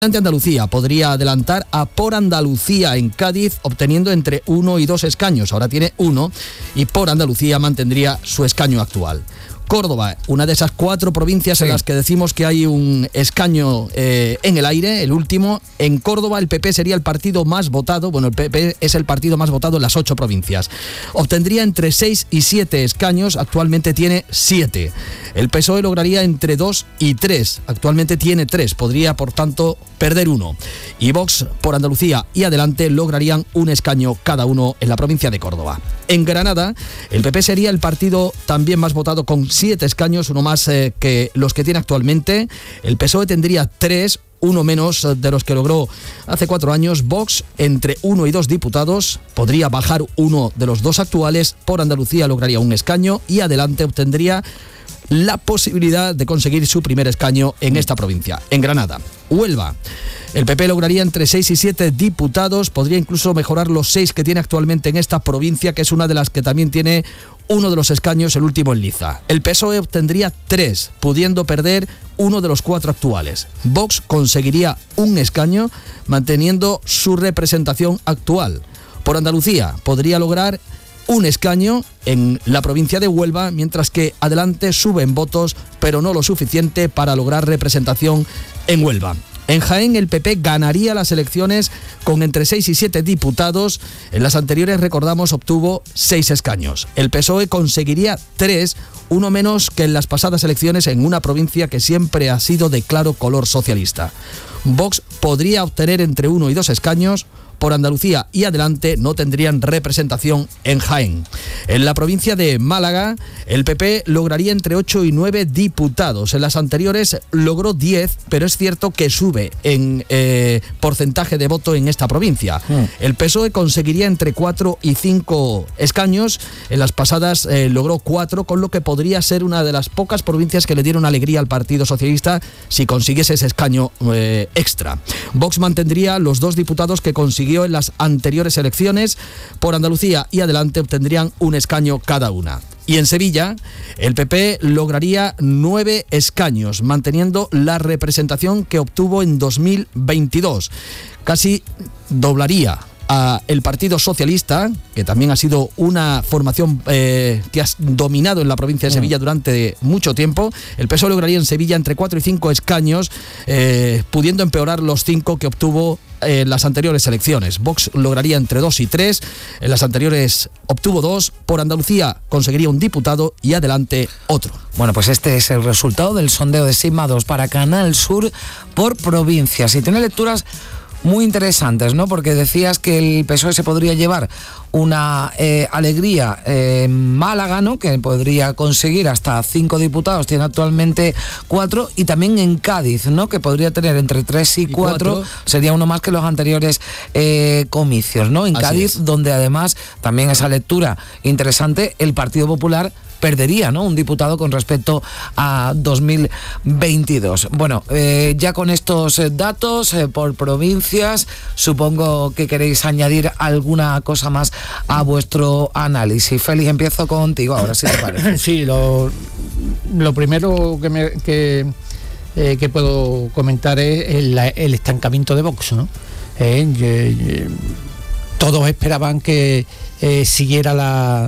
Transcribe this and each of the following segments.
Andalucía podría adelantar a Por Andalucía en Cádiz, obteniendo entre 1 y 2 escaños. Ahora tiene 1 y Por Andalucía mantendría su escaño actual. Córdoba, una de esas 4 provincias en las que decimos que hay un escaño en el aire, el último. En Córdoba el PP sería el partido más votado, el PP es el partido más votado en las 8 provincias. Obtendría entre 6 y 7 escaños, actualmente tiene 7. El PSOE lograría entre 2 y 3, actualmente tiene 3, podría por tanto perder 1. Y Vox, Por Andalucía y Adelante lograrían un escaño cada uno en la provincia de Córdoba. En Granada, el PP sería el partido también más votado con 7 escaños, uno más que los que tiene actualmente. El PSOE tendría 3, uno menos de los que logró hace 4 años. Vox, entre 1 y 2 diputados, podría bajar uno de los 2 actuales. Por Andalucía lograría un escaño y Adelante obtendría la posibilidad de conseguir su primer escaño en esta provincia. En Granada, Huelva, el PP lograría entre 6 y 7 diputados, podría incluso mejorar los 6 que tiene actualmente en esta provincia, que es una de las que también tiene uno de los escaños, el último en liza. El PSOE obtendría 3, pudiendo perder uno de los 4 actuales. Vox conseguiría un escaño, manteniendo su representación actual. Por Andalucía podría lograr un escaño en la provincia de Huelva, mientras que Adelante sube en votos, pero no lo suficiente para lograr representación en Huelva. En Jaén el PP ganaría las elecciones con entre 6 y 7 diputados. En las anteriores, recordamos, obtuvo 6 escaños. El PSOE conseguiría 3, uno menos que en las pasadas elecciones en una provincia que siempre ha sido de claro color socialista. Vox podría obtener entre 1 y 2 escaños. Por Andalucía y Adelante no tendrían representación en Jaén. En la provincia de Málaga, el PP lograría entre 8 y 9 diputados. En las anteriores logró 10, pero es cierto que sube en porcentaje de voto en esta provincia. El PSOE conseguiría entre 4 y 5 escaños. En las pasadas logró 4, con lo que podría ser una de las pocas provincias que le dieron alegría al Partido Socialista si consiguiese ese escaño extra. Vox mantendría los 2 diputados que consiguió en las anteriores elecciones. Por Andalucía y Adelante obtendrían un escaño cada una. Y en Sevilla, el PP lograría 9 escaños, manteniendo la representación que obtuvo en 2022. Casi doblaría a el Partido Socialista, que también ha sido una formación que ha dominado en la provincia de Sevilla durante mucho tiempo. El PSOE lograría en Sevilla entre 4 y 5 escaños, pudiendo empeorar los 5 que obtuvo en las anteriores elecciones. Vox lograría entre 2 y 3, en las anteriores obtuvo 2, Por Andalucía conseguiría un diputado y Adelante otro. Bueno, pues este es el resultado del sondeo de Sigma 2 para Canal Sur por provincias, y tiene lecturas muy interesantes, ¿no? Porque decías que el PSOE se podría llevar una alegría en Málaga, ¿no? Que podría conseguir hasta 5 diputados, tiene actualmente 4, y también en Cádiz, ¿no? Que podría tener entre 3 y 4, sería uno más que los anteriores comicios, ¿no? En Cádiz, donde además, también esa lectura interesante, el Partido Popular perdería, ¿no?, un diputado con respecto a 2022. Bueno, ya con estos datos por provincias, supongo que queréis añadir alguna cosa más a vuestro análisis. Félix, empiezo contigo ahora, si te parece. Sí, lo primero que puedo comentar es el estancamiento de Vox, ¿no? Todos esperaban que siguiera la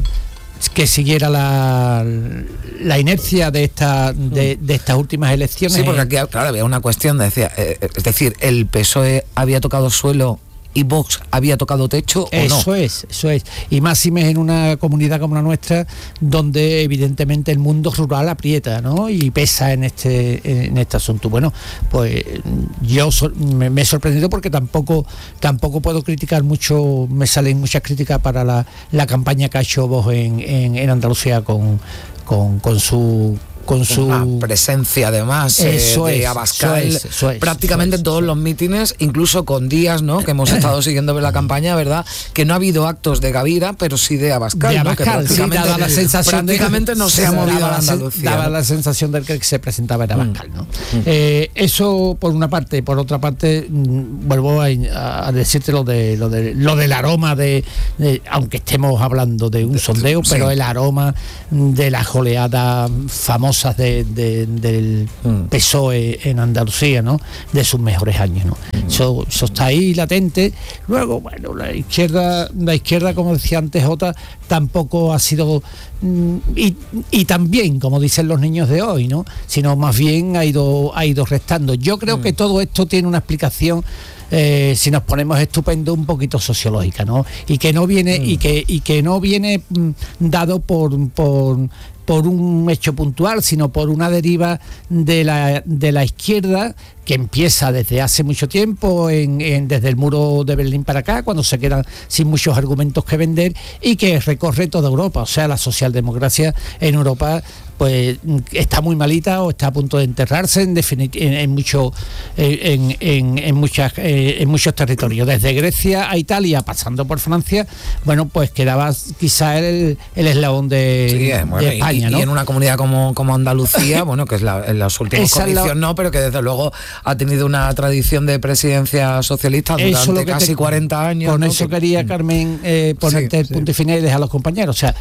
inercia de estas últimas elecciones. Sí, porque aquí, claro, había una cuestión, es decir, el PSOE había tocado suelo y Vox había tocado techo, ¿o eso no? Eso es. Y máxime en una comunidad como la nuestra, donde evidentemente el mundo rural aprieta, ¿no? Y pesa en este asunto. Bueno, pues yo me he sorprendido porque tampoco puedo criticar mucho, me salen muchas críticas para la campaña que ha hecho Vox en Andalucía con su presencia, además, de Abascal, eso es, prácticamente todos los mítines, incluso con Díaz, ¿no?, que hemos estado siguiendo la campaña, ¿verdad?, que no ha habido actos de Gavira, pero sí de Abascal, ¿no?, que prácticamente no se ha movido a Andalucía. Daba la sensación de que se presentaba era Abascal, ¿no? Eso por una parte. Por otra parte, vuelvo a decirte lo del aroma de aunque estemos hablando de un sondeo, pero el aroma de la joleada famosa famosas del PSOE en Andalucía, ¿no? De sus mejores años, ¿no? Eso está ahí latente. Luego, bueno, la izquierda, como decía antes Jota, tampoco ha sido y también, como dicen los niños de hoy, ¿no? Sino más bien ha ido restando. Yo creo que todo esto tiene una explicación, si nos ponemos estupendo, un poquito sociológica, ¿no? Y que no viene y que no viene dado por un hecho puntual, sino por una deriva de la izquierda que empieza desde hace mucho tiempo, desde el muro de Berlín para acá, cuando se quedan sin muchos argumentos que vender, y que recorre toda Europa. O sea, la socialdemocracia en Europa pues está muy malita o está a punto de enterrarse en muchos territorios, desde Grecia a Italia, pasando por Francia. Bueno, pues quedaba quizá el eslabón de España, ¿no? Y en una comunidad como Andalucía, bueno, que es en las últimas condiciones, no, pero que desde luego ha tenido una tradición de presidencia socialista durante casi 40 años. Con ¿no? eso quería, Carmen, ponerte el punto y final y dejar a los compañeros. O sea,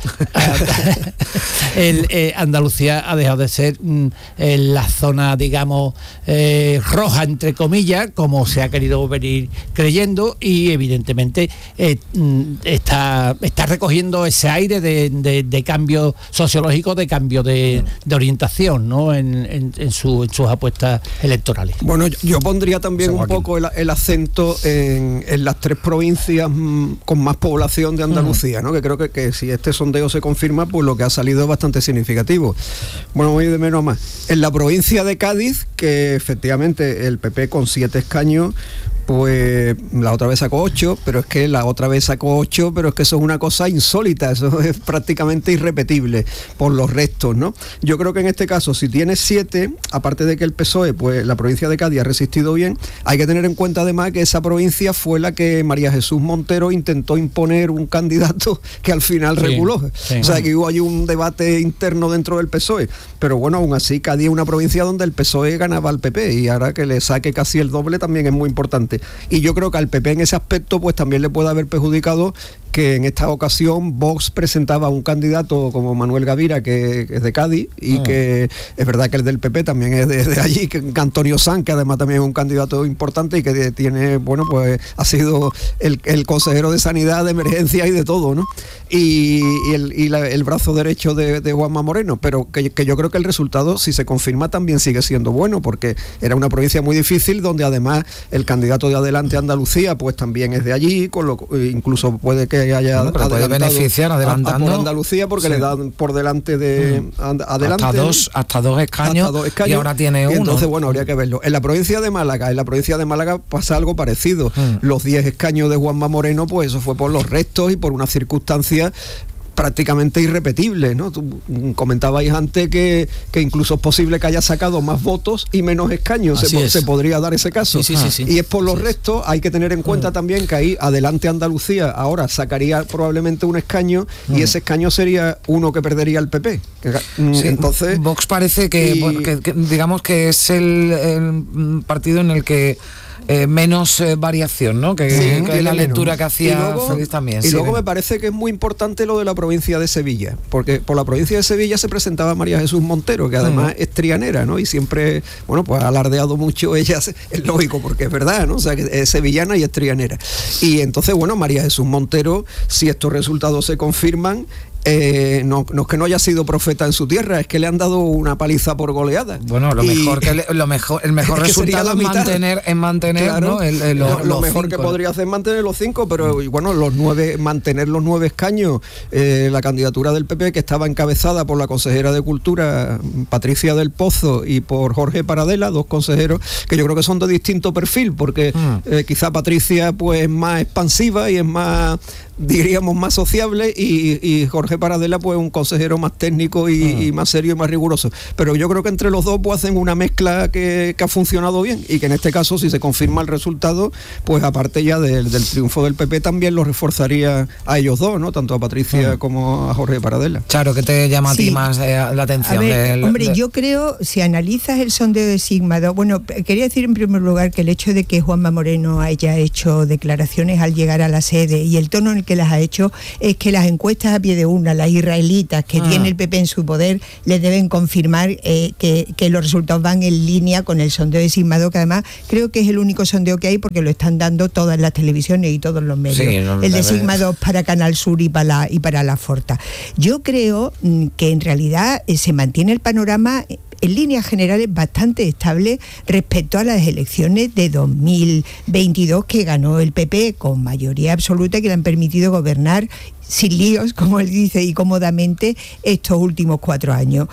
Andalucía ha dejado de ser la zona, digamos, roja, entre comillas, como se ha querido venir creyendo, y evidentemente está recogiendo ese aire de cambio sociológico, de cambio de orientación, ¿no? en sus apuestas electorales. Bueno, yo pondría también un poco el acento en las 3 provincias con más población de Andalucía, ¿no? Que creo que si este sondeo se confirma, pues lo que ha salido es bastante significativo. Bueno, voy de menos a más. En la provincia de Cádiz, que efectivamente el PP con 7 escaños, pues la otra vez sacó 8, pero es que eso es una cosa insólita, eso es prácticamente irrepetible por los restos, ¿no? Yo creo que en este caso, si tiene 7, aparte de que el PSOE, pues la provincia de Cádiz ha resistido bien, hay que tener en cuenta además que esa provincia fue la que María Jesús Montero intentó imponer un candidato que al final reculó. Sí. O sea, que hubo ahí un debate interno dentro del PSOE, pero bueno, aún así Cádiz es una provincia donde el PSOE ganaba al PP, y ahora que le saque casi el doble también es muy importante. Y yo creo que al PP en ese aspecto pues también le puede haber perjudicado que en esta ocasión Vox presentaba un candidato como Manuel Gavira, que es de Cádiz, y que es verdad que el del PP también es de allí, que Antonio Sanz, que además también es un candidato importante y que tiene, bueno, pues ha sido el consejero de Sanidad, de emergencia y de todo, ¿no? Y el brazo derecho de Juanma Moreno, pero que yo creo que el resultado, si se confirma, también sigue siendo bueno, porque era una provincia muy difícil, donde además el candidato de Adelante Andalucía pues también es de allí, incluso puede que haya puede beneficiar adelantando por Andalucía, porque le dan por delante de Adelante hasta dos escaños, y ahora tiene uno. Entonces, bueno, habría que verlo. En la provincia de Málaga pasa algo parecido. Los 10 escaños de Juanma Moreno, pues eso fue por los restos y por una circunstancia prácticamente irrepetible, ¿no? Tú comentabais antes que incluso es posible que haya sacado más votos y menos escaños, se podría dar ese caso. Sí. Y es por los restos. Hay que tener en cuenta también que ahí Adelante Andalucía ahora sacaría probablemente un escaño, y ese escaño sería uno que perdería el PP. Entonces Vox parece que digamos que es el partido en el que menos variación, ¿no? Que la lectura que hacía Félix también. Y luego me parece que es muy importante lo de la provincia de Sevilla, porque por la provincia de Sevilla se presentaba María Jesús Montero, que además es trianera, ¿no? Y siempre, bueno, pues ha alardeado mucho ella, es lógico, porque es verdad, ¿no? O sea, que es sevillana y es trianera. Y entonces, bueno, María Jesús Montero, si estos resultados se confirman, no es que no haya sido profeta en su tierra, es que le han dado una paliza por goleada. Bueno, el mejor resultado es mantener, claro, ¿no? Lo mejor que podría hacer es mantener los 5, pero bueno, mantener los 9 escaños. La candidatura del PP, que estaba encabezada por la consejera de Cultura Patricia del Pozo y por Jorge Paradela, 2 consejeros que yo creo que son de distinto perfil, porque quizá Patricia pues es más expansiva y es más, diríamos, más sociable, y Jorge Paradela pues un consejero más técnico y más serio y más riguroso, pero yo creo que entre los dos pues hacen una mezcla que ha funcionado bien, y que en este caso, si se confirma el resultado, pues aparte ya del triunfo del PP, también lo reforzaría a ellos dos, ¿no? Tanto a Patricia como a Jorge Paradela. Claro, ¿qué te llama a ti más la atención? A ver, yo creo, si analizas el sondeo de Sigma 2, bueno, quería decir en primer lugar que el hecho de que Juanma Moreno haya hecho declaraciones al llegar a la sede y el tono en el que las ha hecho, es que las encuestas a pie de uno una, las israelitas, que tiene el PP en su poder, les deben confirmar que los resultados van en línea con el sondeo de Sigma 2, que además creo que es el único sondeo que hay porque lo están dando todas las televisiones y todos los medios. Sí, el de Sigma 2 para Canal Sur y para la Forta. Yo creo que en realidad se mantiene el panorama en líneas generales bastante estable respecto a las elecciones de 2022 que ganó el PP con mayoría absoluta, que le han permitido gobernar sin líos, como él dice, y cómodamente estos últimos 4 años.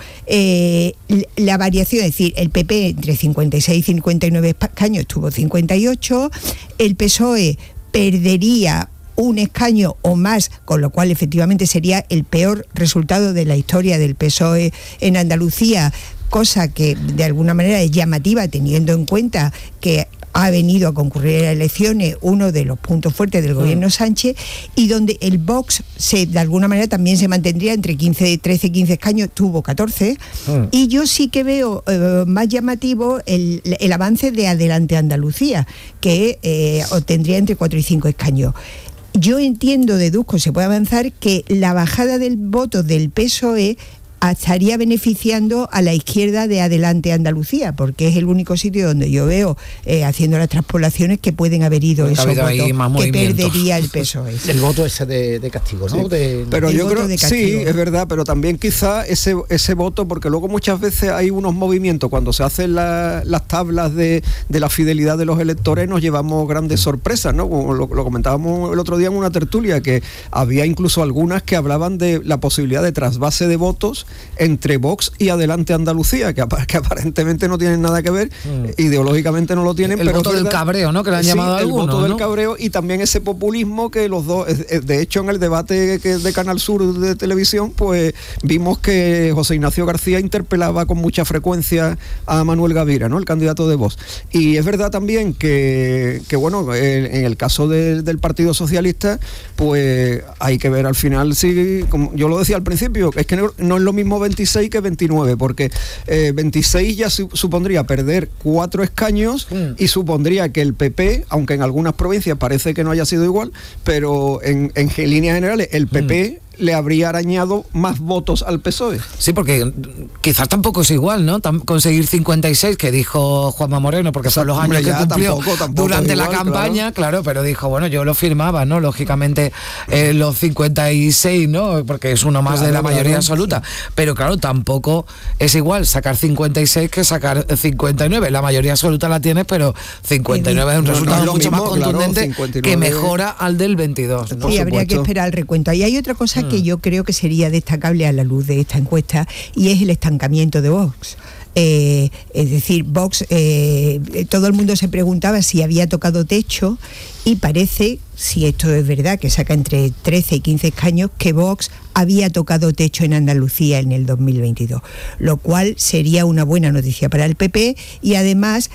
La variación, es decir, el PP entre 56 y 59 escaños tuvo 58, el PSOE perdería un escaño o más, con lo cual efectivamente sería el peor resultado de la historia del PSOE en Andalucía, cosa que de alguna manera es llamativa teniendo en cuenta que ha venido a concurrir a elecciones uno de los puntos fuertes del gobierno Sánchez, y donde el Vox de alguna manera también se mantendría entre 13 15 escaños, tuvo 14, y yo sí que veo más llamativo el avance de Adelante Andalucía, que obtendría entre 4 y 5 escaños. Yo entiendo, deduzco, se puede avanzar que la bajada del voto del PSOE estaría beneficiando a la izquierda de Adelante Andalucía, porque es el único sitio donde yo veo, haciendo las transpolaciones, que pueden haber ido esos votos que perdería el PSOE. El voto ese de castigo, ¿no? Sí. Pero yo creo que sí, es verdad, pero también quizá ese voto, porque luego muchas veces hay unos movimientos, cuando se hacen las tablas de la fidelidad de los electores, nos llevamos grandes sorpresas, ¿no? Como lo comentábamos el otro día en una tertulia, que había incluso algunas que hablaban de la posibilidad de trasvase de votos entre Vox y Adelante Andalucía, que aparentemente no tienen nada que ver, ideológicamente no lo tienen. El voto del cabreo, ¿no? Que le han llamado algunos, el voto del cabreo, y también ese populismo que los dos, de hecho en el debate de Canal Sur de televisión, pues vimos que José Ignacio García interpelaba con mucha frecuencia a Manuel Gavira, ¿no? El candidato de Vox. Y es verdad también que bueno, en el caso del Partido Socialista, pues hay que ver al final, si, como yo lo decía al principio, es que no es lo mismo 26 que 29, porque 26 ya supondría perder 4 escaños y supondría que el PP, aunque en algunas provincias parece que no haya sido igual, pero en líneas generales el PP le habría arañado más votos al PSOE. Sí, porque quizás tampoco es igual, ¿no? conseguir 56, que dijo Juanma Moreno, porque son los años que cumplió tampoco durante la campaña, claro, pero dijo, bueno, yo lo firmaba, ¿no? Lógicamente los 56, ¿no? Porque es uno más de la mayoría absoluta. Pero claro, tampoco es igual sacar 56 que sacar 59. La mayoría absoluta la tienes, pero 59 es un resultado mucho más contundente, que mejora al del 22, ¿no? Sí, habría que esperar el recuento. Y hay otra cosa que yo creo que sería destacable a la luz de esta encuesta, y es el estancamiento de Vox. Es decir, Vox, todo el mundo se preguntaba si había tocado techo, y parece, si esto es verdad, que saca entre 13 y 15 escaños, que Vox había tocado techo en Andalucía en el 2022, lo cual sería una buena noticia para el PP, y además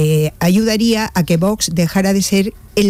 ayudaría a que Vox dejara de ser el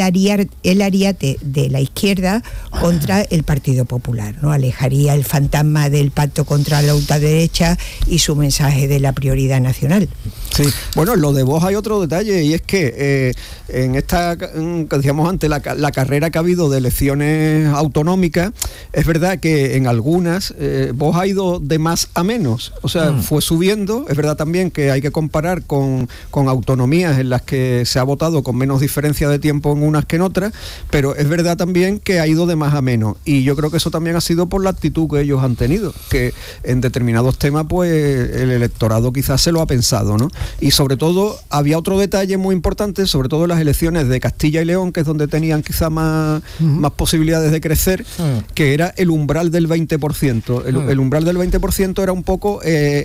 ariete de la izquierda contra el Partido Popular, ¿no? Alejaría el fantasma del pacto contra la ultraderecha y su mensaje de la prioridad nacional. Sí, bueno, en lo de Vox hay otro detalle, y es que en esta, que decíamos antes, la carrera que ha habido de elecciones autonómicas, es verdad que en algunas Vox ha ido de más a menos, o sea, fue subiendo. Es verdad también que hay que comparar con autonomías en las que se ha votado con menos diferencia de tiempo en unas que en otras, pero es verdad también que ha ido de más a menos, y yo creo que eso también ha sido por la actitud que ellos han tenido, que en determinados temas pues el electorado quizás se lo ha pensado, ¿no? Y sobre todo había otro detalle muy importante, sobre todo en las elecciones de Castilla y León, que es donde tenían quizás más posibilidades de crecer, que era el umbral del 20%. El umbral del 20% era un poco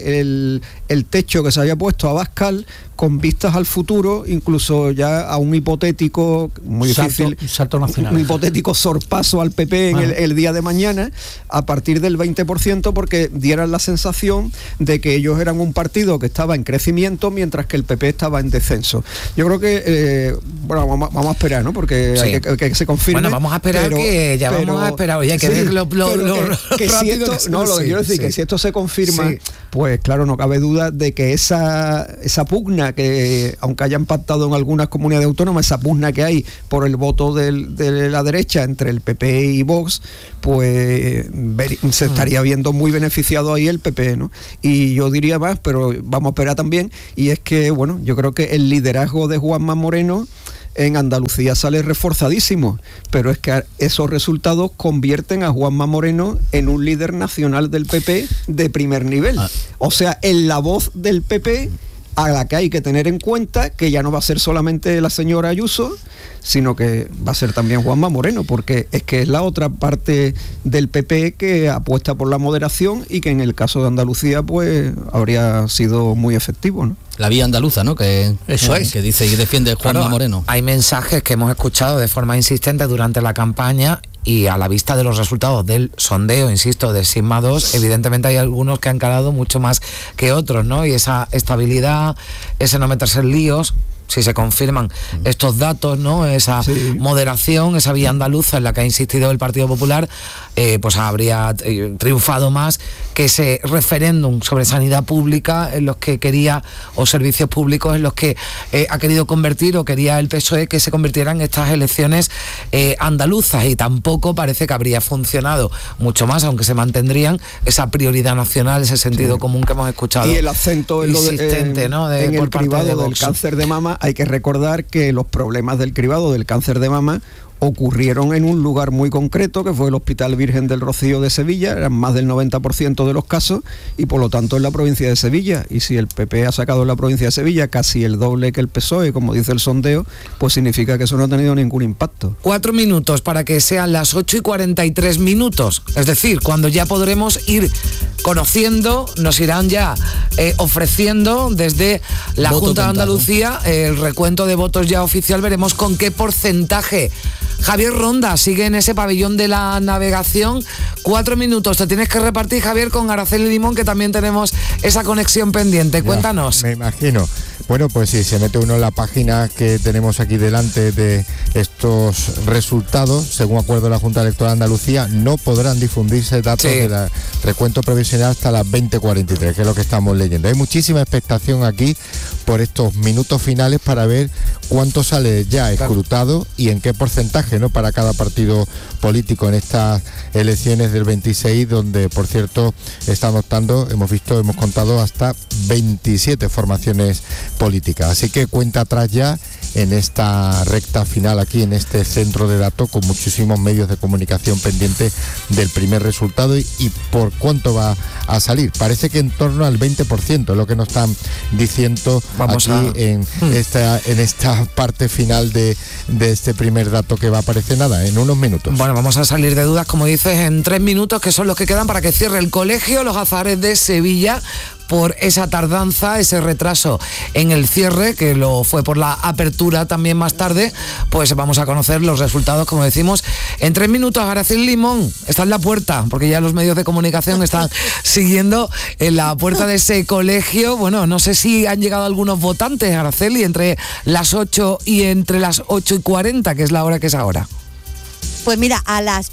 el techo que se había puesto a Abascal, con vistas al futuro, incluso ya a un hipotético, muy difícil, salto nacional, un hipotético sorpaso al PP en el día de mañana, a partir del 20%, porque dieran la sensación de que ellos eran un partido que estaba en crecimiento, mientras que el PP estaba en descenso. Yo creo que, bueno, vamos a esperar, ¿no? Porque Sí. hay que se confirme. Bueno, vamos a esperar vamos a esperar. Oye, hay que ver lo que si rápido esto, que se- no, lo que quiero decir, sí. que si esto se confirma, Sí. pues claro, no cabe duda de que esa pugna que, aunque hayan pactado en algunas comunidades autónomas, esa pugna que hay por el voto de la derecha entre el PP y Vox, pues se estaría viendo muy beneficiado ahí el PP, ¿no? Y yo diría más, pero vamos a esperar también, y es que, bueno, yo creo que el liderazgo de Juanma Moreno en Andalucía sale reforzadísimo, pero es que esos resultados convierten a Juanma Moreno en un líder nacional del PP de primer nivel. O sea, en la voz del PP, a la que hay que tener en cuenta que ya no va a ser solamente la señora Ayuso, sino que va a ser también Juanma Moreno, porque es que es la otra parte del PP que apuesta por la moderación y que en el caso de Andalucía pues habría sido muy efectivo, ¿no? La vía andaluza, ¿no? Que Eso es. que dice y defiende Juanma Claro, Moreno. Hay mensajes que hemos escuchado de forma insistente durante la campaña y a la vista de los resultados del sondeo, insisto, de Sigma 2, evidentemente hay algunos que han calado mucho más que otros, ¿no? Y esa estabilidad, ese no meterse en líos, si se confirman estos datos, ¿no? Esa moderación, esa vía andaluza en la que ha insistido el Partido Popular, pues habría triunfado más que ese referéndum sobre sanidad pública en los que quería, o servicios públicos en los que ha querido convertir, o quería el PSOE que se convirtieran estas elecciones andaluzas, y tampoco parece que habría funcionado mucho más, aunque se mantendrían esa prioridad nacional, ese sentido común que hemos escuchado. Y el acento en, insistente, ¿no? en por el parte cribado de del Vox. cáncer de mama. Hay que recordar que los problemas del cribado del cáncer de mama ocurrieron en un lugar muy concreto, que fue el Hospital Virgen del Rocío de Sevilla. Eran más del 90% de los casos, y por lo tanto en la provincia de Sevilla. Y si el PP ha sacado en la provincia de Sevilla casi el doble que el PSOE, como dice el sondeo, pues significa que eso no ha tenido ningún impacto. 4 minutos para que sean las 8:43, es decir, cuando ya podremos ir conociendo, nos irán ya ofreciendo desde la Voto Junta de contado. Andalucía el recuento de votos ya oficial, veremos con qué porcentaje. Javier Ronda sigue en ese pabellón de la navegación. 4 minutos, te tienes que repartir, Javier, con Araceli Limón, que también tenemos esa conexión pendiente. Cuéntanos. Me imagino. Bueno, pues si se mete uno en la página que tenemos aquí delante de estos resultados, según acuerdo de la Junta Electoral de Andalucía, no podrán difundirse datos del recuento provisional hasta las 20:43, que es lo que estamos leyendo. Hay muchísima expectación aquí por estos minutos finales para ver cuánto sale ya escrutado y en qué porcentaje, ¿no?, para cada partido político en estas elecciones del 26, donde, por cierto, estamos hemos contado hasta 27 formaciones políticas. Así que cuenta atrás ya en esta recta final aquí en este centro de datos, con muchísimos medios de comunicación pendientes del primer resultado y por cuánto va a salir. Parece que en torno al 20% es lo que nos están diciendo en esta parte final de este primer dato que va a aparecer en unos minutos. Bueno, vamos a salir de dudas, como dices, en 3 minutos, que son los que quedan para que cierre el colegio Los Azahares de Sevilla, por esa tardanza, ese retraso en el cierre, que lo fue por la apertura también más tarde. Pues vamos a conocer los resultados, como decimos, en 3 minutos. Araceli Limón está en la puerta, porque ya los medios de comunicación están siguiendo en la puerta de ese colegio. Bueno, no sé si han llegado algunos votantes, Araceli, entre las 8 y entre las 8:40, que es la hora que es ahora. Pues mira, a las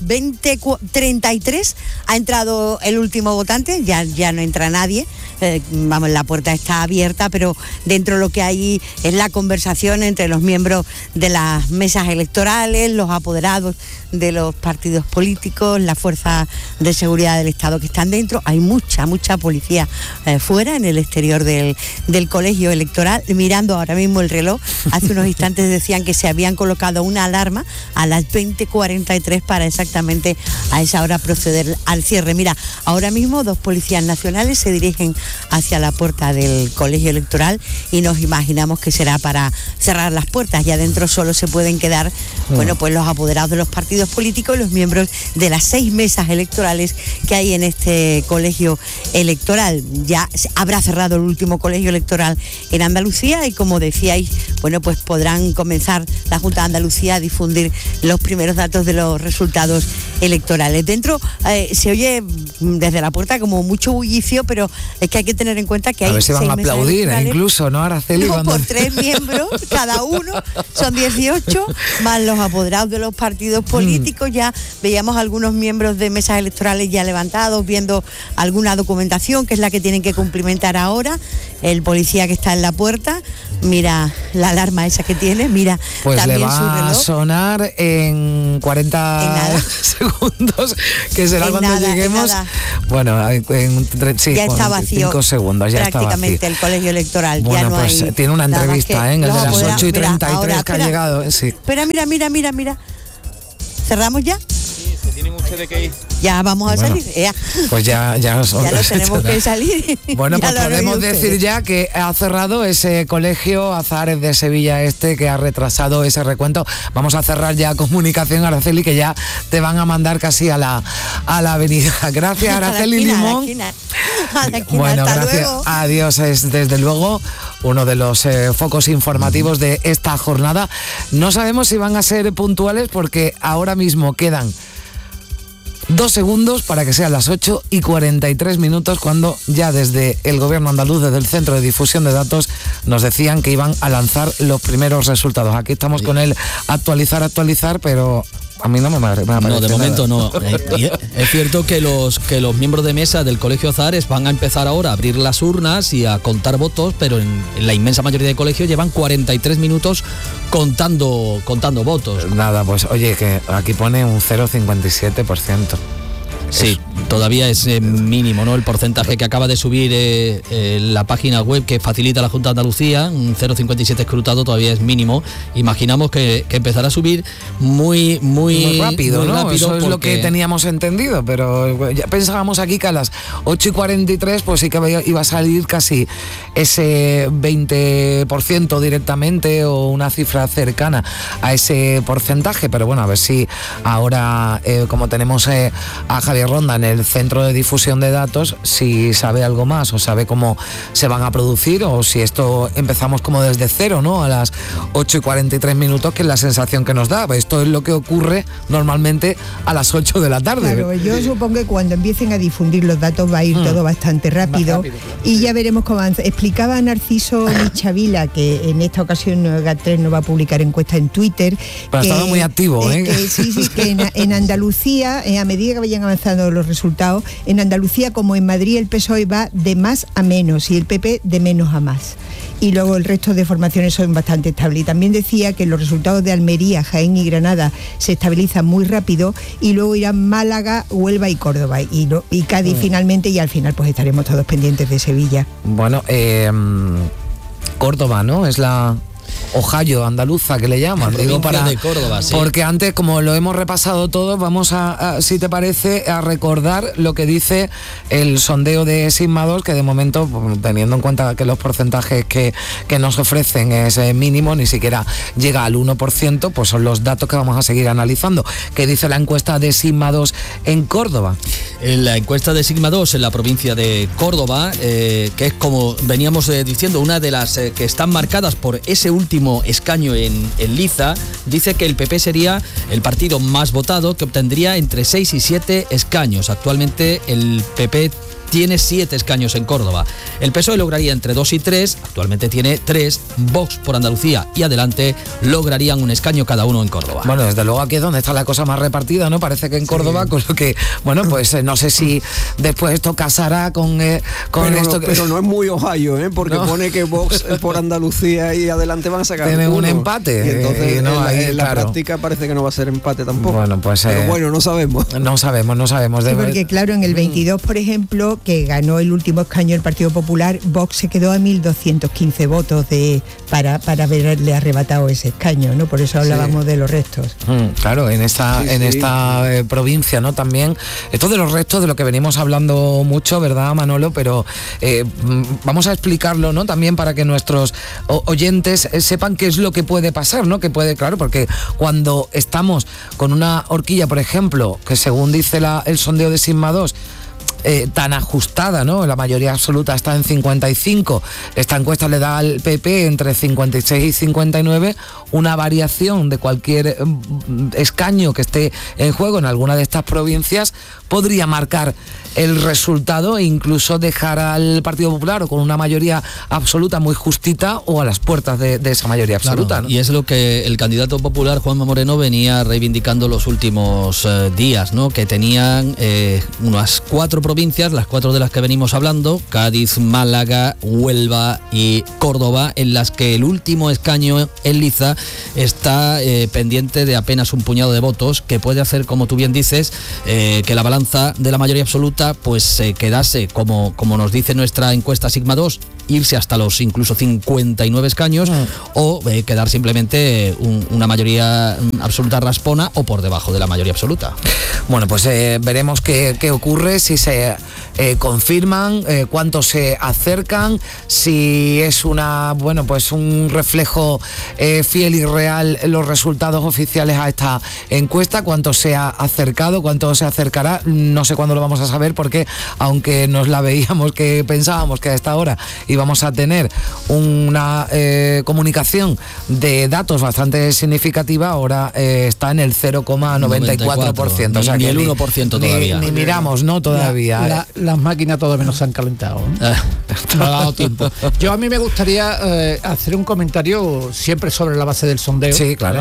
20:33 ha entrado el último votante, ya no entra nadie, vamos, la puerta está abierta, pero dentro lo que hay es la conversación entre los miembros de las mesas electorales, los apoderados de los partidos políticos, las fuerzas de seguridad del Estado que están dentro. Hay mucha policía fuera, en el exterior del colegio electoral. Mirando ahora mismo el reloj, hace unos instantes decían que se habían colocado una alarma a las 20:43 para exactamente a esa hora proceder al cierre. Mira, ahora mismo 2 policías nacionales se dirigen hacia la puerta del colegio electoral y nos imaginamos que será para cerrar las puertas. Y adentro solo se pueden quedar, bueno, pues los apoderados de los partidos políticos y los miembros de las 6 mesas electorales que hay en este colegio electoral. Ya habrá cerrado el último colegio electoral en Andalucía y, como decíais, bueno, pues podrán comenzar la Junta de Andalucía a difundir los primeros datos de los resultados electorales. Dentro se oye desde la puerta como mucho bullicio, pero es que que hay que tener en cuenta que hay a ver si van a aplaudir, incluso, ¿no, Araceli? No, por 3 miembros, cada uno, son 18, más los apoderados de los partidos políticos. Ya veíamos algunos miembros de mesas electorales ya levantados, viendo alguna documentación, que es la que tienen que cumplimentar ahora. El policía que está en la puerta, mira la alarma esa que tiene, mira pues también le va su reloj. A sonar en 40 segundos, que será cuando lleguemos. Bueno, ya está vacío. 5 segundos, ya está vacío. Prácticamente el colegio electoral. Bueno, ya no pues hay tiene una entrevista, en el de las 8:33 que ha llegado. Sí. Espera, mira. ¿Cerramos ya? Sí, se tienen ustedes que ir. Ya vamos a salir. Pues ya lo tenemos que salir. Bueno, pues podemos decir ya que ha cerrado ese colegio Azahares de Sevilla Este, que ha retrasado ese recuento. Vamos a cerrar ya comunicación, Araceli, que ya te van a mandar casi a la avenida. Gracias, Araceli Limón. A la esquina, bueno, hasta gracias. Luego. Adiós. Es desde luego uno de los focos informativos de esta jornada. No sabemos si van a ser puntuales porque ahora mismo quedan 2 segundos para que sean las 8:43 cuando ya desde el gobierno andaluz, desde el Centro de Difusión de Datos, nos decían que iban a lanzar los primeros resultados. Aquí estamos con el actualizar, pero a mí no me parece. No, de momento no. Es cierto que los miembros de mesa del Colegio Azahares van a empezar ahora a abrir las urnas y a contar votos, pero en la inmensa mayoría de colegios llevan 43 minutos contando votos. Nada, pues oye, que aquí pone un 0,57%. Sí, todavía es mínimo, ¿no? El porcentaje que acaba de subir la página web que facilita la Junta de Andalucía, un 0,57 escrutado, todavía es mínimo. Imaginamos que empezará a subir muy rápido, ¿no? rápido, eso es lo que teníamos entendido, pero ya pensábamos aquí que a las 8:43 pues sí que iba a salir casi ese 20% directamente o una cifra cercana a ese porcentaje, pero bueno, a ver si ahora, como tenemos a Javier Ronda en el Centro de Difusión de Datos, si sabe algo más o sabe cómo se van a producir o si esto empezamos como desde cero, ¿no? A las 8:43, que es la sensación que nos da. Esto es lo que ocurre normalmente a las 8 de la tarde. Claro, yo supongo que cuando empiecen a difundir los datos va a ir todo bastante rápido y ya veremos cómo avanza. Explicaba Narciso Michavila que en esta ocasión GAT3 no va a publicar encuesta en Twitter. Pero ha estado muy activo, ¿eh? Que en Andalucía, a medida que vayan avanzando los resultados, en Andalucía como en Madrid el PSOE va de más a menos y el PP de menos a más. Y luego el resto de formaciones son bastante estables. Y también decía que los resultados de Almería, Jaén y Granada se estabilizan muy rápido y luego irán Málaga, Huelva y Córdoba y Cádiz finalmente, y al final pues estaremos todos pendientes de Sevilla. Bueno, Córdoba, ¿no? Es la Ohio andaluza que le llaman, digo, para de Córdoba, sí. Porque antes, como lo hemos repasado todo, vamos a si te parece, a recordar lo que dice el sondeo de Sigma 2, que de momento, teniendo en cuenta que los porcentajes que nos ofrecen es mínimo, ni siquiera llega al 1%, pues son los datos que vamos a seguir analizando. ¿Qué dice la encuesta de Sigma 2 en Córdoba? En la encuesta de Sigma 2 en la provincia de Córdoba, que es, como veníamos diciendo, una de las que están marcadas por ese último escaño en liza, dice que el PP sería el partido más votado, que obtendría entre 6 y 7 escaños. Actualmente el PP tiene 7 escaños en Córdoba. El PSOE lograría entre 2 y 3, actualmente tiene 3, Vox por Andalucía y Adelante lograrían un escaño cada uno en Córdoba. Bueno, desde luego aquí es donde está la cosa más repartida, ¿no? Parece que en Córdoba, con lo que, bueno, pues no sé si después esto casará con esto. Pero no es muy Ohio, ¿eh? Porque pone que Vox por Andalucía y Adelante van a sacar tienen un empate. Y entonces en la práctica parece que no va a ser empate tampoco. Bueno, pues pero bueno, no sabemos. No sabemos. Sí, porque claro, en el 22, por ejemplo, que ganó el último escaño el Partido Popular, Vox se quedó a 1.215 votos para haberle arrebatado ese escaño, ¿no? Por eso hablábamos de los restos. Claro, en esta provincia, ¿no? También, esto de los restos, de lo que venimos hablando mucho, ¿verdad, Manolo? Pero vamos a explicarlo, ¿no? También para que nuestros oyentes sepan qué es lo que puede pasar, ¿no? Que puede, claro, porque cuando estamos con una horquilla, por ejemplo, que según dice el sondeo de Sigma 2, tan ajustada, ¿no? La mayoría absoluta está en 55. Esta encuesta le da al PP entre 56 y 59, una variación de cualquier escaño que esté en juego en alguna de estas provincias podría marcar el resultado e incluso dejar al Partido Popular o con una mayoría absoluta muy justita o a las puertas de esa mayoría absoluta. Claro, ¿no? Y es lo que el candidato popular Juanma Moreno venía reivindicando los últimos días, ¿no? Que tenían unas 4 provincias, las 4 de las que venimos hablando, Cádiz, Málaga, Huelva y Córdoba, en las que el último escaño en liza está pendiente de apenas un puñado de votos, que puede hacer, como tú bien dices, que la balanza de la mayoría absoluta pues quedase, como nos dice nuestra encuesta Sigma 2, irse hasta los incluso 59 escaños o quedar simplemente una mayoría absoluta raspona o por debajo de la mayoría absoluta. Bueno, pues veremos qué ocurre, si se confirman, cuántos se acercan, si es un reflejo fiel y real los resultados oficiales a esta encuesta, cuánto se ha acercado, cuánto se acercará, no sé cuándo lo vamos a saber, porque aunque nos la veíamos, que pensábamos que a esta hora íbamos a tener una comunicación de datos bastante significativa, ahora está en el 0,94%. O sea, ni el 1% todavía. Ni miramos, ¿no? Todavía. Las máquinas todavía no se han calentado. No ha dado tiempo. Yo a mí me gustaría hacer un comentario siempre sobre la base del sondeo. Sí, claro.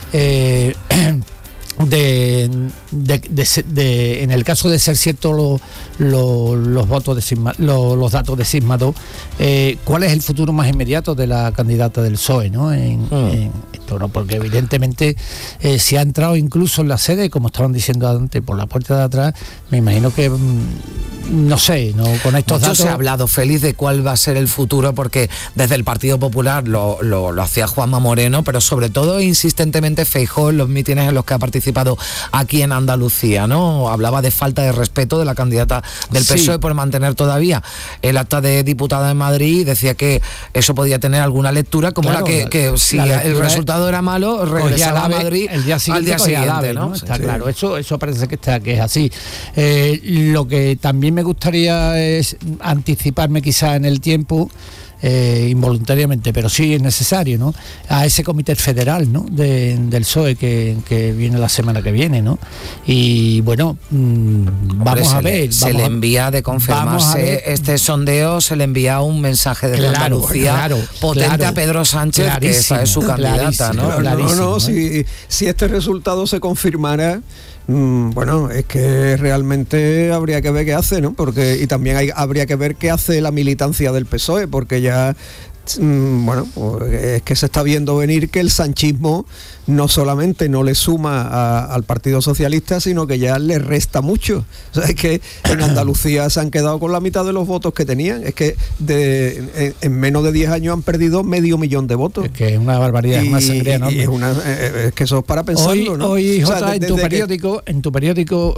En el caso de ser cierto los votos de Sigma, los datos de Sigma 2, ¿cuál es el futuro más inmediato de la candidata del PSOE, ¿no? En esto, ¿no? Porque evidentemente si ha entrado incluso en la sede, como estaban diciendo antes, por la puerta de atrás, me imagino que no sé, ¿no? Con estos datos se ha hablado, Félix, de cuál va a ser el futuro, porque desde el Partido Popular lo hacía Juanma Moreno, pero sobre todo insistentemente Feijóo en los mítines en los que ha participado aquí en Andalucía, ¿no? Hablaba de falta de respeto de la candidata del PSOE por mantener todavía el acta de diputada en Madrid, y decía que eso podía tener alguna lectura, como la que si el resultado era malo, regresaba a Madrid el día siguiente, al día siguiente, ¿no? Está claro, eso parece que es así. Lo que también me gustaría es anticiparme quizá en el tiempo, involuntariamente, pero sí es necesario, ¿no? A ese comité federal, ¿no? del PSOE que viene la semana que viene, ¿no? Y bueno, vamos a ver. Se le envía, de confirmarse este sondeo, se le envía un mensaje de Andalucía potente a Pedro Sánchez, que esa es su candidata, ¿no? Si este resultado se confirmara, bueno, es que realmente habría que ver qué hace, ¿no? Y también habría que ver qué hace la militancia del PSOE, porque ya, bueno, pues es que se está viendo venir que el sanchismo no solamente no le suma al Partido Socialista, sino que ya le resta mucho. O sea, es que en Andalucía se han quedado con la mitad de los votos que tenían. Es que en menos de 10 años han perdido 500.000 de votos. Es que es una barbaridad, es una sangría enorme. Es que eso es para pensarlo, ¿no? Hoy, Jota, en tu periódico,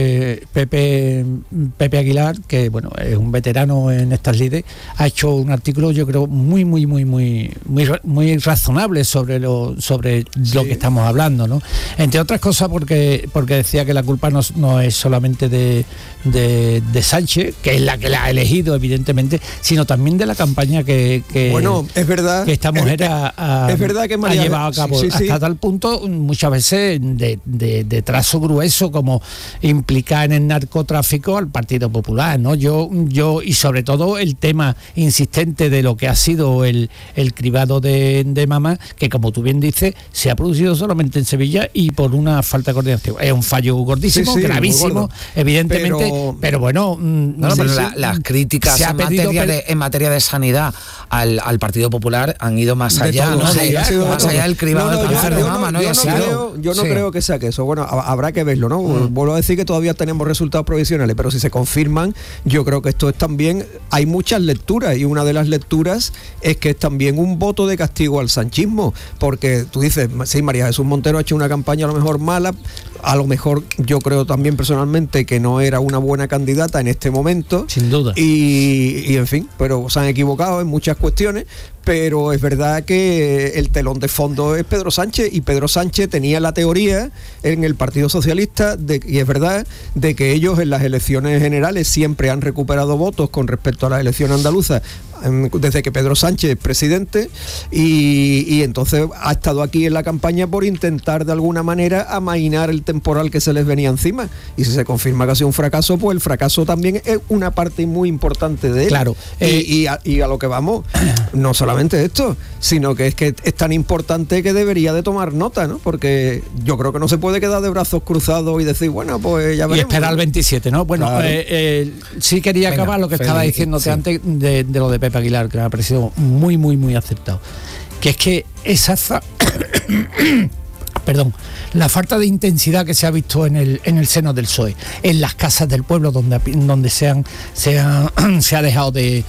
Pepe Aguilar, que bueno, es un veterano en estas lides, ha hecho un artículo, yo creo, muy razonable sobre lo que estamos hablando, ¿no? Entre otras cosas porque decía que la culpa no es solamente de Sánchez, que es la que la ha elegido, evidentemente, sino también de la campaña que bueno, es verdad, que esta mujer es verdad que María ha llevado a cabo, hasta tal punto, muchas veces de trazo grueso, como implicar en el narcotráfico al Partido Popular, ¿no? Yo y sobre todo el tema insistente de lo que ha sido el cribado de Mama, que como tú bien dices, se ha producido solamente en Sevilla y por una falta de coordinación. Es un fallo gordísimo, gravísimo, evidentemente, pero bueno, las críticas en materia de sanidad al Partido Popular han ido más allá, ¿no? Más allá del cribado del cáncer de mama, ¿no? Yo no creo que sea que eso. Bueno, habrá que verlo, ¿no? Vuelvo a decir que todavía tenemos resultados provisionales, pero si se confirman, yo creo que esto es también, hay muchas lecturas, y una de las lecturas es que es también un voto de castigo al sanchismo, porque tú dices, sí, María Jesús Montero ha hecho una campaña a lo mejor mala, a lo mejor yo creo también personalmente que no era una buena candidata en este momento. Sin duda. Y en fin, pero se han equivocado en muchas cuestiones, pero es verdad que el telón de fondo es Pedro Sánchez, y Pedro Sánchez tenía la teoría en el Partido Socialista, y es verdad, de que ellos en las elecciones generales siempre han recuperado votos con respecto a las elecciones andaluzas desde que Pedro Sánchez es presidente, y entonces ha estado aquí en la campaña por intentar de alguna manera amainar el temporal que se les venía encima, y si se confirma que ha sido un fracaso, pues el fracaso también es una parte muy importante de él. Claro. Y a lo que vamos, no solamente esto, sino que es tan importante que debería de tomar nota, ¿no? Porque yo creo que no se puede quedar de brazos cruzados y decir, bueno, pues ya veremos. Y esperar al 27, ¿no? Bueno, claro. Sí quería acabar lo que estaba diciéndote antes de lo de Pepe Aguilar, que me ha parecido muy, muy, muy acertado. Que es que perdón, la falta de intensidad que se ha visto en el seno del PSOE, en las casas del pueblo donde se ha dejado de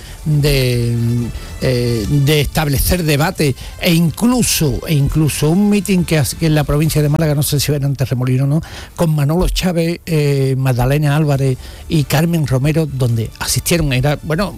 establecer debate, e incluso un mitin que en la provincia de Málaga, no sé si era en Torremolinos o no, con Manolo Chávez, Magdalena Álvarez y Carmen Romero, donde asistieron. Era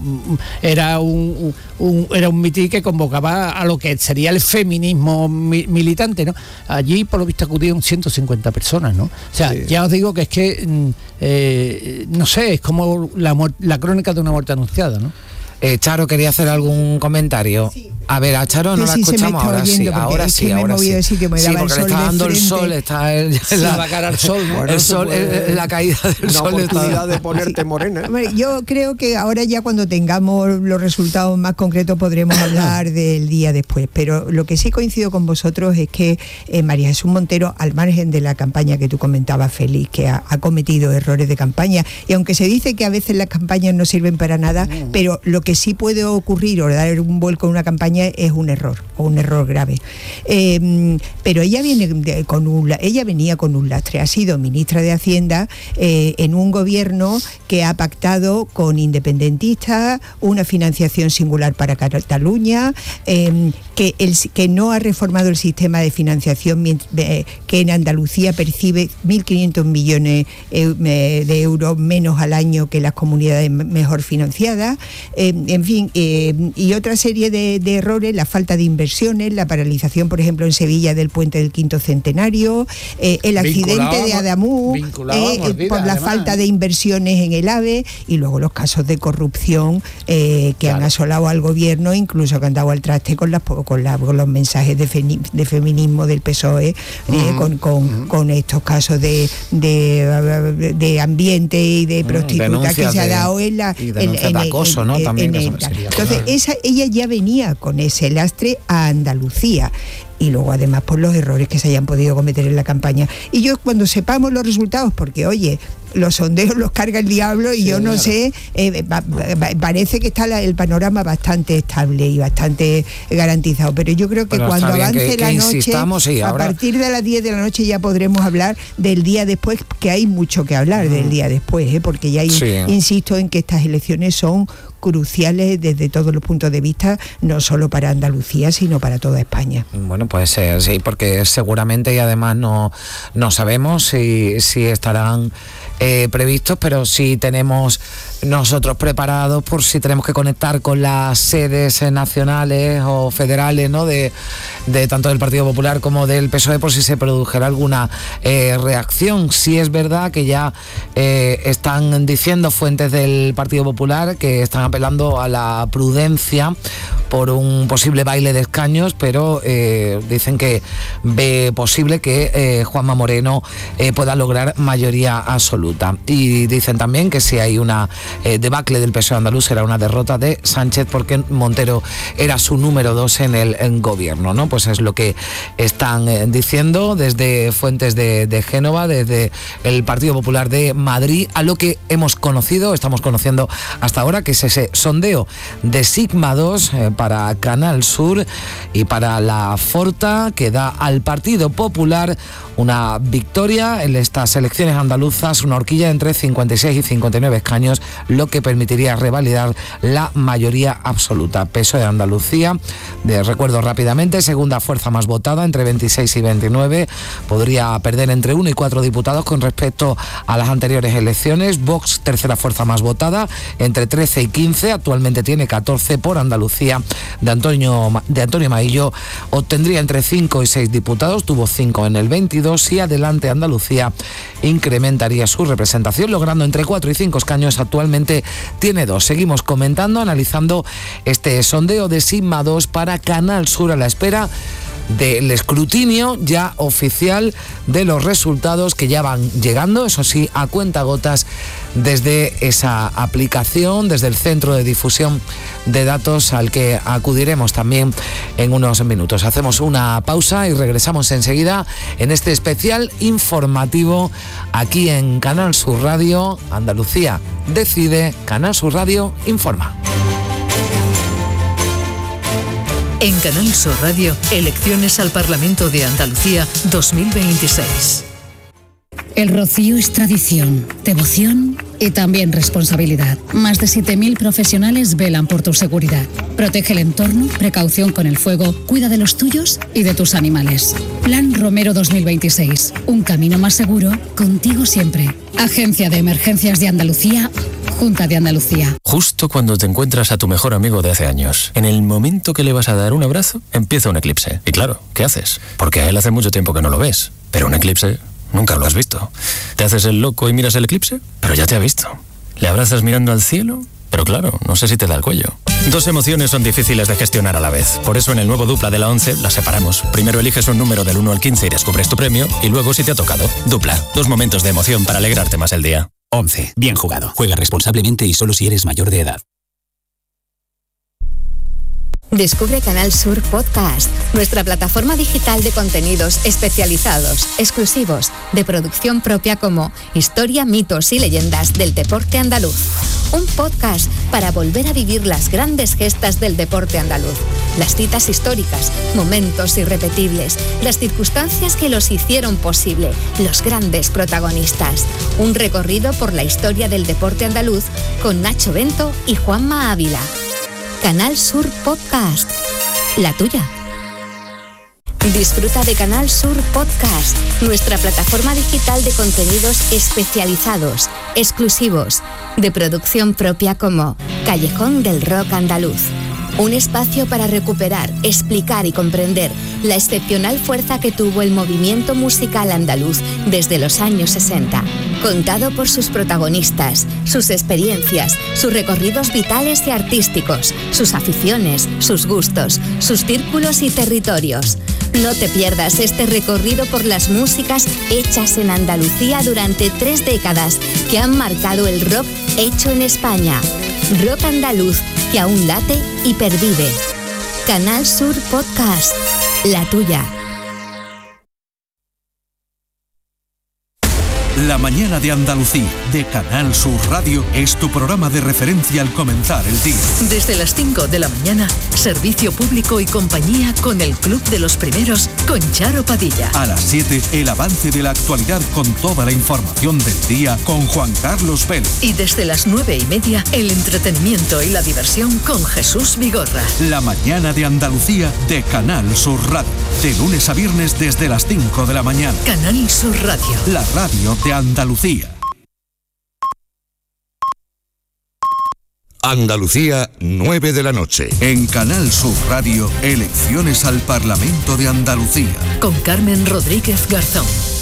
un mitin que convocaba a lo que sería el feminismo militante, ¿no? Allí, por lo visto, acudieron 150 personas, ¿no? O sea, sí. Ya os digo que es que no sé, es como la crónica de una muerte anunciada, ¿no? Charo quería hacer algún comentario. Sí. A ver, a Charo no la escuchamos ahora sí, ahora sí, ahora sí. Sí, porque le está dando el sol, está la cara al sol, bueno, el sol, la caída del sol, una oportunidad de ponerte morena. Hombre, yo creo que ahora ya cuando tengamos los resultados más concretos podremos hablar del día después, pero lo que sí coincido con vosotros es que María Jesús Montero, al margen de la campaña que tú comentabas, Félix, que ha cometido errores de campaña, y aunque se dice que a veces las campañas no sirven para nada, pero lo que sí puede ocurrir o dar un vuelco en una campaña es un error, o un error grave. Pero ella venía con un lastre, ha sido ministra de Hacienda en un gobierno que ha pactado con independentistas una financiación singular para Cataluña, que no ha reformado el sistema de financiación, que en Andalucía percibe 1.500 millones de euros menos al año que las comunidades mejor financiadas, en fin, y otra serie de errores, la falta de inversiones, la paralización, por ejemplo, en Sevilla del puente del Quinto Centenario, el accidente de Adamú, por la falta de inversiones en el AVE, y luego los casos de corrupción que han asolado al gobierno, incluso que han dado al traste con los mensajes de feminismo del PSOE, con estos casos de ambiente y de prostitutas que se ha dado en de acoso, ¿no? También entonces ella ya venía con ese lastre a Andalucía, y luego además por los errores que se hayan podido cometer en la campaña. Y yo, cuando sepamos los resultados, porque oye, los sondeos los carga el diablo y sí, yo no claro. sé, parece que está el panorama bastante estable y bastante garantizado, pero yo creo que cuando avance la noche, sí, a partir de las 10 de la noche ya podremos hablar del día después, que hay mucho que hablar del día después, porque ya insisto en que estas elecciones son cruciales desde todos los puntos de vista, no solo para Andalucía, sino para toda España. Bueno, pues sí, porque seguramente, y además no sabemos si estarán previstos, pero sí tenemos nosotros preparados por si tenemos que conectar con las sedes nacionales o federales, ¿no? de tanto del Partido Popular como del PSOE, por si se produjera alguna reacción. Sí es verdad que ya están diciendo fuentes del Partido Popular que están apelando a la prudencia por un posible baile de escaños, pero dicen que ve posible que Juanma Moreno pueda lograr mayoría absoluta. Y dicen también que si hay una debacle del PSOE andaluz, será una derrota de Sánchez, porque Montero era su número 2 en el gobierno, ¿no? Pues es lo que están diciendo desde fuentes de Génova, desde el Partido Popular de Madrid, a lo que estamos conociendo hasta ahora, que es ese sondeo de Sigma 2 para Canal Sur y para la Forta, que da al Partido Popular una victoria en estas elecciones andaluzas, una una horquilla entre 56 y 59 escaños, lo que permitiría revalidar la mayoría absoluta. PSOE de Andalucía, recuerdo rápidamente, segunda fuerza más votada, entre 26 y 29, podría perder entre 1 y 4 diputados con respecto a las anteriores elecciones. Vox, tercera fuerza más votada, entre 13 y 15, actualmente tiene 14. Por Andalucía de Antonio Maillo obtendría entre 5 y 6 diputados, tuvo 5 en el 22, y Adelante Andalucía incrementaría su representación logrando entre 4 y 5 escaños, actualmente tiene 2. Seguimos comentando, analizando este sondeo de Sigma 2 para Canal Sur a la espera del escrutinio ya oficial de los resultados que ya van llegando, eso sí, a cuentagotas desde esa aplicación, desde el centro de difusión de datos al que acudiremos también en unos minutos. Hacemos una pausa y regresamos enseguida en este especial informativo aquí en Canal Sur Radio. Andalucía decide, Canal Sur Radio informa. En Canal Sur Radio, elecciones al Parlamento de Andalucía 2026. El rocío es tradición, devoción y también responsabilidad. Más de 7.000 profesionales velan por tu seguridad. Protege el entorno, precaución con el fuego, cuida de los tuyos y de tus animales. Plan Romero 2026. Un camino más seguro, contigo siempre. Agencia de Emergencias de Andalucía, Junta de Andalucía. Justo cuando te encuentras a tu mejor amigo de hace años, en el momento que le vas a dar un abrazo, empieza un eclipse. Y claro, ¿qué haces? Porque a él hace mucho tiempo que no lo ves. Pero un eclipse nunca lo has visto. ¿Te haces el loco y miras el eclipse? Pero ya te ha visto. ¿Le abrazas mirando al cielo? Pero claro, no sé si te da el cuello. Dos emociones son difíciles de gestionar a la vez. Por eso en el nuevo Dupla de la 11 las separamos. Primero eliges un número del 1 al 15 y descubres tu premio, y luego si te ha tocado. Dupla, dos momentos de emoción para alegrarte más el día. 11. Bien jugado. Juega responsablemente y solo si eres mayor de edad. Descubre Canal Sur Podcast, nuestra plataforma digital de contenidos especializados, exclusivos, de producción propia como Historia, mitos y leyendas del deporte andaluz. Un podcast para volver a vivir las grandes gestas del deporte andaluz, las citas históricas, momentos irrepetibles, las circunstancias que los hicieron posible, los grandes protagonistas. Un recorrido por la historia del deporte andaluz con Nacho Bento y Juanma Ávila. Canal Sur Podcast, la tuya. Disfruta de Canal Sur Podcast, nuestra plataforma digital de contenidos especializados, exclusivos, de producción propia como Callejón del Rock Andaluz. Un espacio para recuperar, explicar y comprender la excepcional fuerza que tuvo el movimiento musical andaluz desde los años 60, contado por sus protagonistas, sus experiencias, sus recorridos vitales y artísticos, sus aficiones, sus gustos, sus círculos y territorios. No te pierdas este recorrido por las músicas hechas en Andalucía durante 3 décadas que han marcado el rock hecho en España. Rock andaluz que aún late y pervive. Canal Sur Podcast, la tuya. La mañana de Andalucía, de Canal Sur Radio, es tu programa de referencia al comenzar el día. Desde las 5 de la mañana, servicio público y compañía con el Club de los Primeros, con Charo Padilla. A las 7, el avance de la actualidad con toda la información del día con Juan Carlos Vélez. Y desde las 9:30, el entretenimiento y la diversión con Jesús Vigorra. La mañana de Andalucía, de Canal Sur Radio. De lunes a viernes desde las 5 de la mañana. Canal Sur Radio. La radio de Andalucía. Andalucía, 9 de la noche. En Canal Sur Radio, elecciones al Parlamento de Andalucía. Con Carmen Rodríguez Garzón.